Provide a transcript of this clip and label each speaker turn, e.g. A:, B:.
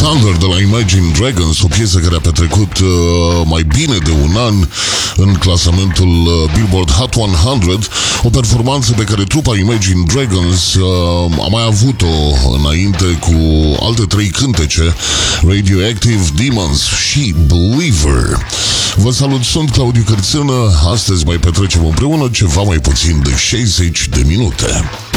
A: Thunder de la Imagine Dragons, o piesă care a petrecut mai bine de un an în clasamentul Billboard Hot 100, o performanță pe care trupa Imagine Dragons a mai avut-o înainte cu alte 3 cântece, Radioactive, Demons și Believer. Vă salut, sunt Claudiu Cărțână, astăzi mai petrecem împreună ceva mai puțin de 60 de minute.